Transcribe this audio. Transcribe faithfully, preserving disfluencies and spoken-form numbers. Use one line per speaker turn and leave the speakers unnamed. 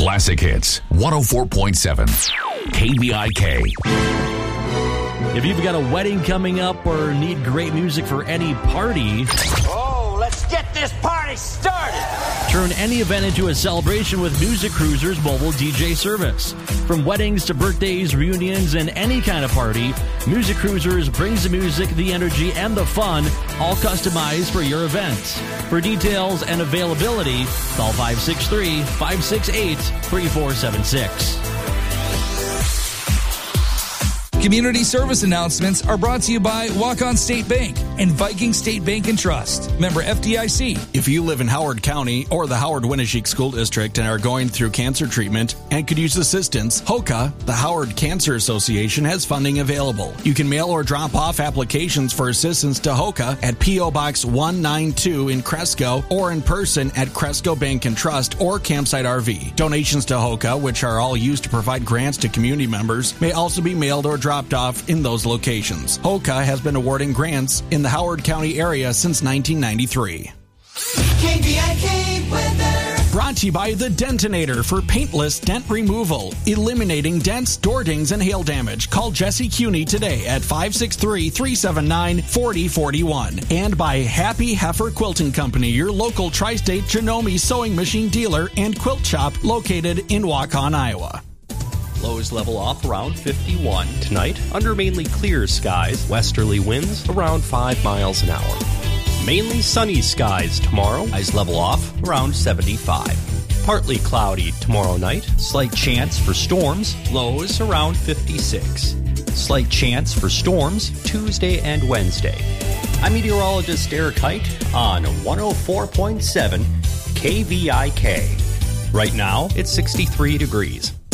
Classic Hits, one oh four point seven, K V I K.
If you've got a wedding coming up or need great music for any party...
Oh, let's get this party started!
Turn any event into a celebration with Music Cruiser's mobile D J service. From weddings to birthdays, reunions, and any kind of party, Music Cruisers brings the music, the energy, and the fun, all customized for your event. For details and availability, call five six three, five six eight, three four seven six.
Community service announcements are brought to you by Walk-On State Bank and Viking State Bank and Trust. Member F D I C.
If you live in Howard County or the Howard-Winneshiek School District and are going through cancer treatment and could use assistance, HOCA, the Howard Cancer Association, has funding available. You can mail or drop off applications for assistance to HOCA at P O. Box one ninety-two in Cresco or in person at Cresco Bank and Trust or Campsite R V. Donations to HOCA, which are all used to provide grants to community members, may also be mailed or dropped off in those locations. HOCA has been awarding grants in the Howard County area since nineteen ninety-three.
K V I K weather.
Brought to you by The Dentinator for paintless dent removal, eliminating dents, door dings, and hail damage. Call Jesse Cuney today at five six three, three seven nine, four oh four one. And by Happy Heifer Quilting Company, your local tri-state Janome sewing machine dealer and quilt shop located in Waukon, Iowa.
Lows level off around fifty-one. Tonight, under mainly clear skies, westerly winds around five miles an hour. Mainly sunny skies tomorrow. Highs level off around seventy-five. Partly cloudy tomorrow night. Slight chance for storms. Lows around fifty-six. Slight chance for storms Tuesday and Wednesday. I'm meteorologist Eric Height on one oh four point seven K V I K. Right now, it's sixty-three degrees.